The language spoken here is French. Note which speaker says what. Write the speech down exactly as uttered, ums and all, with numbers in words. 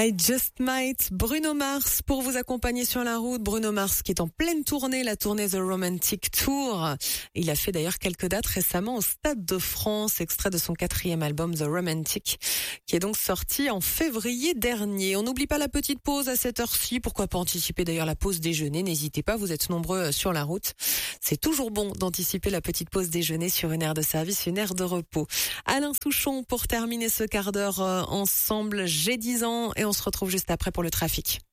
Speaker 1: I Just Might, Bruno Mars pour vous accompagner sur la route. Bruno Mars qui est en pleine tournée, la tournée The Romantic Tour. Il a fait d'ailleurs quelques dates récemment au Stade de France, extrait de son quatrième album The Romantic, qui est donc sorti en février dernier. On n'oublie pas la petite pause à cette heure-ci. Pourquoi pas anticiper d'ailleurs la pause déjeuner? N'hésitez pas, vous êtes nombreux sur la route. C'est toujours bon d'anticiper la petite pause déjeuner sur une aire de service, une aire de repos. Alain Souchon pour terminer ce quart d'heure ensemble. J'ai dix ans et on se retrouve juste après pour le trafic.